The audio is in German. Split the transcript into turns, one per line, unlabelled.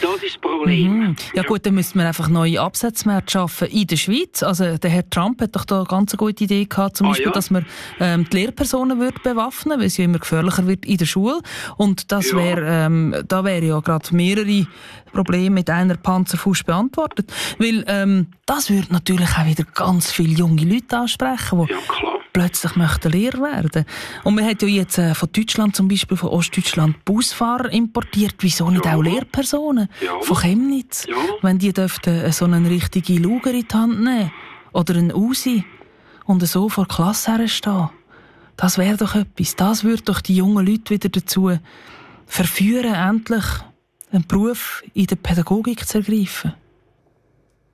das ist das Problem.
Ja gut, dann müsste man einfach neue Absatzmärkte schaffen in der Schweiz. Also der Herr Trump hat doch da eine ganz gute Idee gehabt, zum Beispiel, dass man die Lehrpersonen würde bewaffnen, weil es ja immer gefährlicher wird in der Schule. Und das wäre, da wäre ja gerade mehrere Probleme mit einer Panzerfaust beantwortet. Weil das würde natürlich auch wieder ganz viele junge Leute ansprechen, die plötzlich möchten Lehrer werden. Und man hat ja jetzt von Deutschland, zum Beispiel von Ostdeutschland, Busfahrer importiert. Wieso nicht auch Lehrpersonen von Chemnitz? Wenn die dürften so einen richtigen Luger in die Hand nehmen oder einen Uzi und so vor der Klasse herstehen. Das wäre doch etwas. Das würde doch die jungen Leute wieder dazu verführen, endlich einen Beruf in der Pädagogik zu ergreifen.